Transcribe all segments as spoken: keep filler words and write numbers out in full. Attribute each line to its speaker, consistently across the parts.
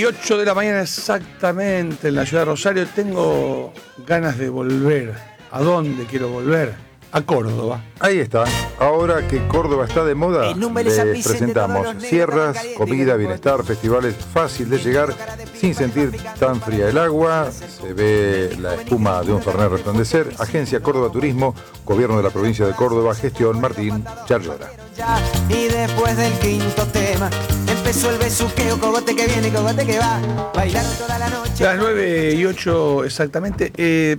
Speaker 1: y ocho de la mañana exactamente en la ciudad de Rosario. Tengo ganas de volver. ¿A dónde quiero volver? A Córdoba.
Speaker 2: Ahí está. Ahora que Córdoba está de moda, les presentamos sierras, comida, bienestar, festivales fácil de llegar, sin sentir tan fría el agua. Se ve la espuma de un Fernet resplandecer. Agencia Córdoba Turismo, Gobierno de la Provincia de Córdoba, gestión Martín Charlora.
Speaker 3: Y después del quinto tema empezó el besuqueo, cogote que viene, cogote que va. Bailaron toda la noche.
Speaker 1: Las nueve y ocho exactamente. Eh,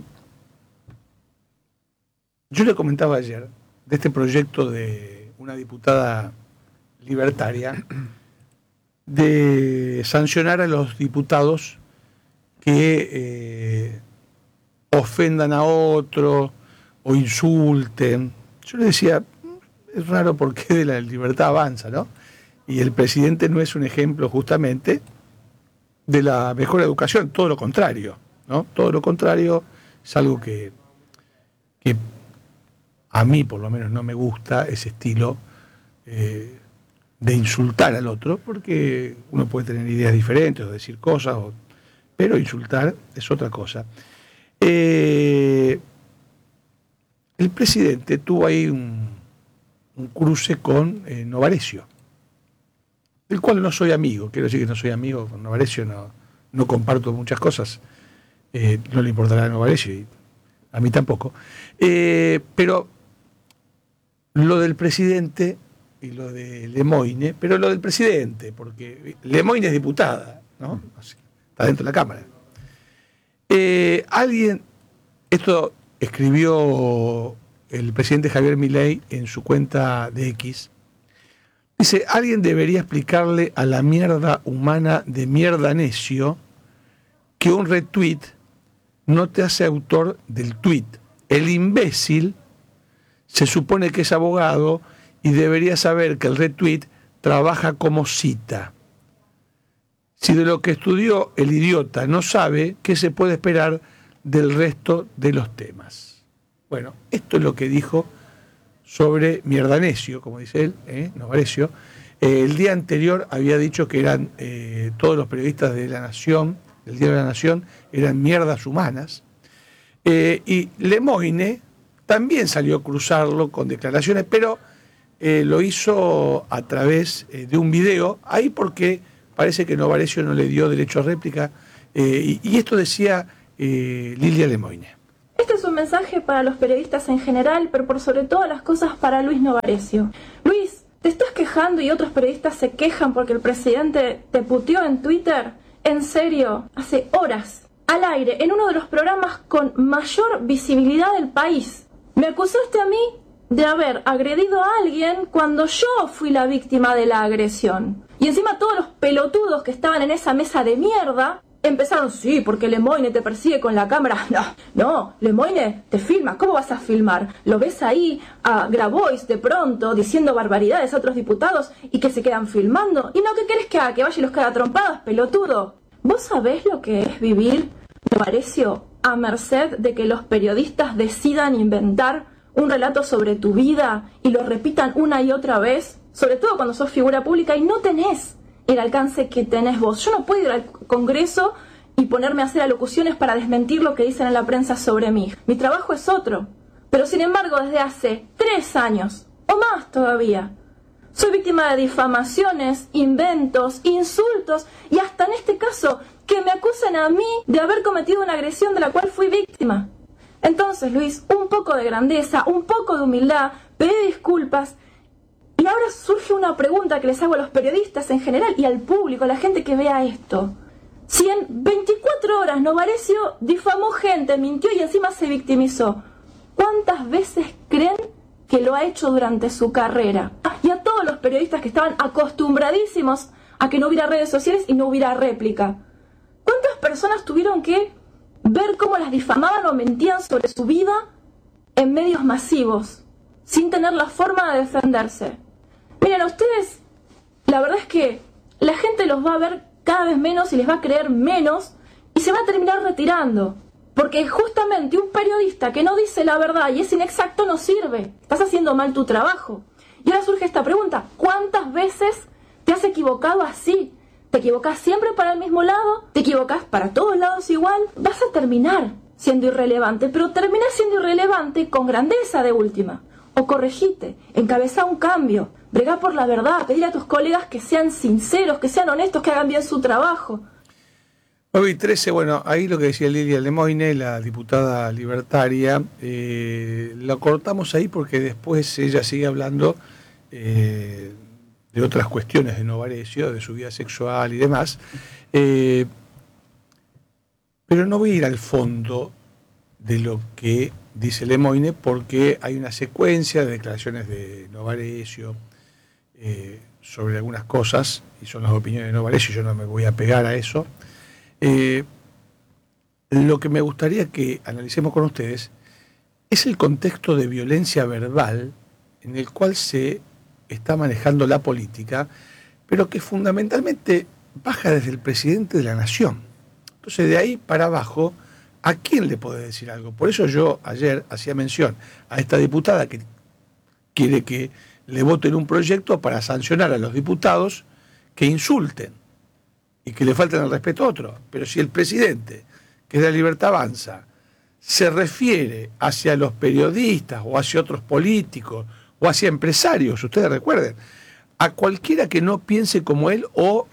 Speaker 1: yo le comentaba ayer de este proyecto de una diputada libertaria de sancionar a los diputados que eh, ofendan a otro o insulten. Yo le decía, es raro porque de la libertad avanza, ¿no? Y el presidente no es un ejemplo justamente de la mejor educación, todo lo contrario, ¿no? Todo lo contrario es algo que, que a mí por lo menos no me gusta, ese estilo eh, de insultar al otro, porque uno puede tener ideas diferentes o decir cosas, o, pero insultar es otra cosa. Eh, el presidente tuvo ahí un, un cruce con eh, Novarecio, del cual no soy amigo. Quiero decir que no soy amigo con Novarecio, no, no comparto muchas cosas, eh, no le importará a Novarecio y a mí tampoco, eh, pero lo del presidente y lo de Lemoyne, pero lo del presidente, porque Lemoyne es diputada, ¿no? Está dentro de la Cámara. Eh, alguien, esto escribió el presidente Javier Milei en su cuenta de X, dice, alguien debería explicarle a la mierda humana de mierda necio que un retweet no te hace autor del tweet. El imbécil se supone que es abogado y debería saber que el retweet trabaja como cita. Si de lo que estudió el idiota no sabe, ¿qué se puede esperar del resto de los temas? Bueno, esto es lo que dijo sobre mierda necio, como dice él, ¿eh? Novarecio. Eh, el día anterior había dicho que eran eh, todos los periodistas de La Nación, del Diario de la Nación, eran mierdas humanas. Eh, y Lemoyne también salió a cruzarlo con declaraciones, pero eh, lo hizo a través eh, de un video, ahí porque parece que Novarecio no le dio derecho a réplica, eh, y, y esto decía eh, Lilia Lemoyne.
Speaker 4: Este es un mensaje para los periodistas en general, pero por sobre todas las cosas para Luis Novarecio. Luis, ¿te estás quejando y otros periodistas se quejan porque el presidente te puteó en Twitter? En serio, hace horas, al aire, en uno de los programas con mayor visibilidad del país. Me acusaste a mí de haber agredido a alguien cuando yo fui la víctima de la agresión. Y encima todos los pelotudos que estaban en esa mesa de mierda empezaron, sí, porque Lemoyne te persigue con la cámara. No, no, Lemoyne te filma. ¿Cómo vas a filmar? Lo ves ahí a Grabois de pronto diciendo barbaridades a otros diputados y que se quedan filmando. ¿Y no qué querés que haga? ¿Que vaya y los caga trompadas, pelotudo? ¿Vos sabés lo que es vivir, Novarecio, a merced de que los periodistas decidan inventar un relato sobre tu vida y lo repitan una y otra vez? Sobre todo cuando sos figura pública y no tenés el alcance que tenés vos. Yo no puedo ir al Congreso y ponerme a hacer alocuciones para desmentir lo que dicen en la prensa sobre mí. Mi trabajo es otro. Pero sin embargo, desde hace tres años, o más todavía, soy víctima de difamaciones, inventos, insultos y hasta en este caso que me acusan a mí de haber cometido una agresión de la cual fui víctima. Entonces, Luis, un poco de grandeza, un poco de humildad, pedí disculpas. Y ahora surge una pregunta que les hago a los periodistas en general y al público, a la gente que vea esto. Si en veinticuatro horas Novarecio difamó gente, mintió y encima se victimizó, ¿cuántas veces creen que lo ha hecho durante su carrera? Y a todos los periodistas que estaban acostumbradísimos a que no hubiera redes sociales y no hubiera réplica. ¿Cuántas personas tuvieron que ver cómo las difamaban o mentían sobre su vida en medios masivos, sin tener la forma de defenderse? Miren, a ustedes, la verdad es que la gente los va a ver cada vez menos y les va a creer menos y se va a terminar retirando. Porque justamente un periodista que no dice la verdad y es inexacto no sirve. Estás haciendo mal tu trabajo. Y ahora surge esta pregunta, ¿cuántas veces te has equivocado así? te equivocás siempre para el mismo lado, te equivocás para todos lados igual, vas a terminar siendo irrelevante, pero terminás siendo irrelevante con grandeza de última. O corregite, encabezá un cambio, bregá por la verdad, pedir a tus colegas que sean sinceros, que sean honestos, que hagan bien su trabajo.
Speaker 1: nueve y trece, bueno, ahí lo que decía Lilia Lemoine, la diputada libertaria, eh, lo cortamos ahí porque después ella sigue hablando eh, de otras cuestiones de Novarecio, de su vida sexual y demás, eh, pero no voy a ir al fondo de lo que dice Lemoine porque hay una secuencia de declaraciones de Novarecio eh, sobre algunas cosas, y son las opiniones de Novarecio, yo no me voy a pegar a eso. Eh, lo que me gustaría que analicemos con ustedes es el contexto de violencia verbal en el cual se está manejando la política, pero que fundamentalmente baja desde el presidente de la nación. Entonces, de ahí para abajo, ¿a quién le puede decir algo? Por eso yo ayer hacía mención a esta diputada que quiere que le voten un proyecto para sancionar a los diputados que insulten y que le falten el respeto a otro. Pero si el presidente, que es de la Libertad Avanza, se refiere hacia los periodistas o hacia otros políticos o hacia empresarios, ustedes recuerden, a cualquiera que no piense como él o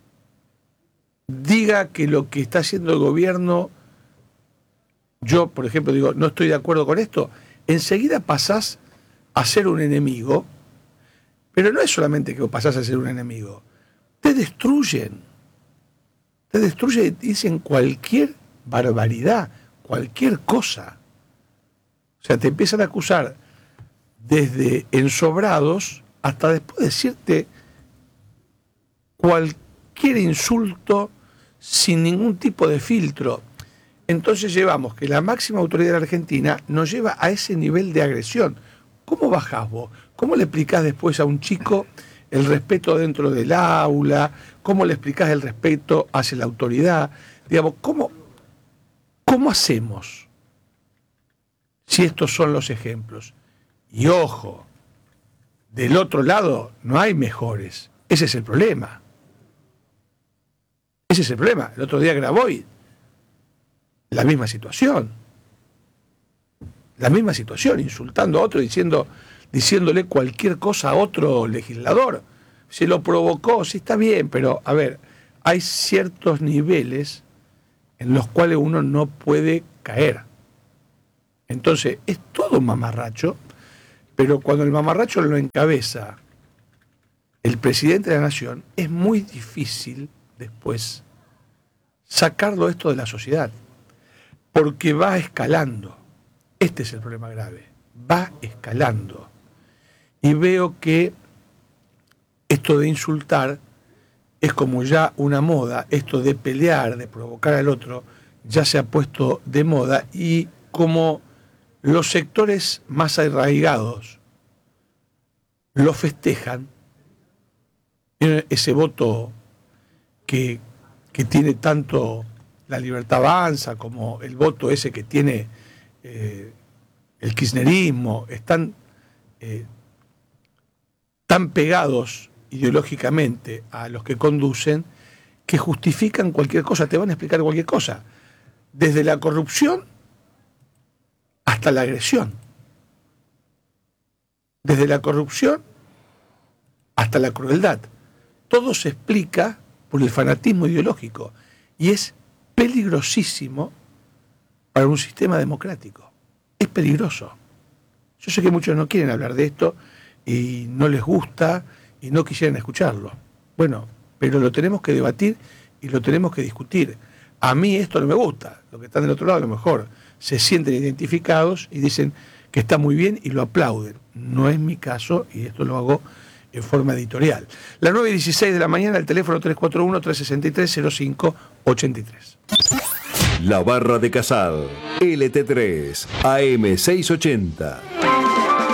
Speaker 1: diga que lo que está haciendo el gobierno, yo, por ejemplo, digo, no estoy de acuerdo con esto, enseguida pasás a ser un enemigo, pero no es solamente que pasás a ser un enemigo, te destruyen, te destruyen y dicen cualquier barbaridad, cualquier cosa. O sea, te empiezan a acusar desde ensobrados hasta después decirte cualquier insulto sin ningún tipo de filtro. Entonces llevamos que la máxima autoridad de la Argentina nos lleva a ese nivel de agresión. ¿Cómo bajás vos? ¿Cómo le explicás después a un chico el respeto dentro del aula? ¿Cómo le explicás el respeto hacia la autoridad? Digamos, ¿cómo, cómo hacemos si estos son los ejemplos? Y ojo, del otro lado no hay mejores. Ese es el problema. Ese es el problema. El otro día Graboy, la misma situación. La misma situación, insultando a otro, diciendo, diciéndole cualquier cosa a otro legislador. Se lo provocó, sí está bien, pero a ver, hay ciertos niveles en los cuales uno no puede caer. Entonces, es todo un mamarracho, pero cuando el mamarracho lo encabeza el presidente de la nación, es muy difícil después sacarlo esto de la sociedad, porque va escalando. Este es el problema grave, va escalando. Y veo que esto de insultar es como ya una moda, esto de pelear, de provocar al otro, ya se ha puesto de moda, y como los sectores más arraigados lo festejan, ese voto que, que tiene tanto la Libertad Avanza como el voto ese que tiene eh, el kirchnerismo, están eh, tan pegados ideológicamente a los que conducen que justifican cualquier cosa, te van a explicar cualquier cosa, desde la corrupción hasta la agresión, desde la corrupción hasta la crueldad. Todo se explica por el fanatismo ideológico y es peligrosísimo para un sistema democrático. Es peligroso. Yo sé que muchos no quieren hablar de esto y no les gusta y no quisieran escucharlo. Bueno, pero lo tenemos que debatir y lo tenemos que discutir. A mí esto no me gusta. Los que están del otro lado a lo mejor se sienten identificados y dicen que está muy bien y lo aplauden. No es mi caso y esto lo hago en forma editorial. Las nueve y dieciséis de la mañana, el teléfono tres cuatro uno, tres seis tres, cero cinco ocho tres.
Speaker 5: La Barra de Casal, L T tres, A M seiscientos ochenta.